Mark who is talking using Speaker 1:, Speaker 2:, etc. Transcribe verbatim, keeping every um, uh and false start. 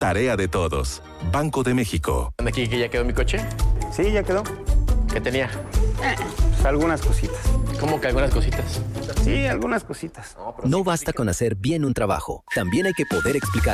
Speaker 1: Tarea de todos. Banco de México.
Speaker 2: ¿Aquí que ya quedó mi coche?
Speaker 3: Sí, ya quedó.
Speaker 2: ¿Qué tenía?
Speaker 3: Eh, pues algunas cositas.
Speaker 2: ¿Cómo que algunas cositas?
Speaker 3: Sí, algunas cositas.
Speaker 4: No basta con hacer bien un trabajo, también hay que poder explicar.